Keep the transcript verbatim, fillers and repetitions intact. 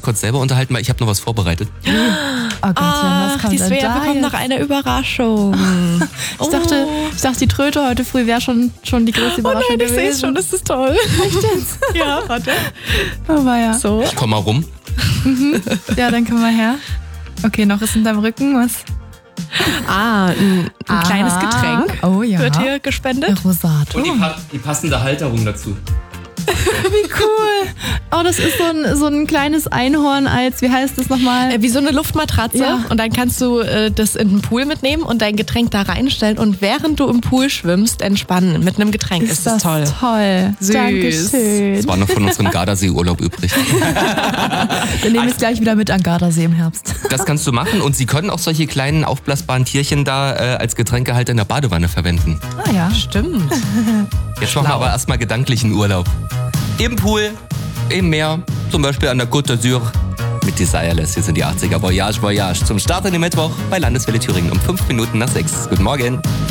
kurz selber unterhalten, weil ich habe noch was vorbereitet. Oh Gott, Ach, was kommt die denn Svea da bekommt jetzt? noch eine Überraschung. Ich dachte, ich dachte, die Tröte heute früh wäre schon, schon die größte Oh Überraschung nein, ich sehe es gewesen. schon, das ist toll. Echt jetzt? Ja, warte. Oh, war ja. So. Ich komm mal rum. Ja, dann komm mal her. Okay, noch ist in deinem Rücken was. Ah, ein, ein Aha. kleines Getränk Oh ja. wird hier gespendet. Rosato. die, pa- die passende Halterung dazu. Wie cool. Oh, das ist so ein, so ein kleines Einhorn als, wie heißt das nochmal? Äh, Wie so eine Luftmatratze. Ja. Und dann kannst du äh, das in den Pool mitnehmen und dein Getränk da reinstellen und während du im Pool schwimmst, entspannen mit einem Getränk. Ist, das toll. toll. Süß. Dankeschön. Das war noch von unserem Gardasee-Urlaub übrig. Wir nehmen es gleich wieder mit an Gardasee im Herbst. Das kannst du machen und sie können auch solche kleinen aufblasbaren Tierchen da äh, als Getränkehalter in der Badewanne verwenden. Ah ja. Stimmt. Jetzt machen wir aber erstmal gedanklichen Urlaub. Im Pool, im Meer, zum Beispiel an der Côte d'Azur mit Desireless. Hier sind die achtziger Voyage Voyage zum Start in den Mittwoch bei Landeswelle Thüringen um fünf Minuten nach sechs. Guten Morgen.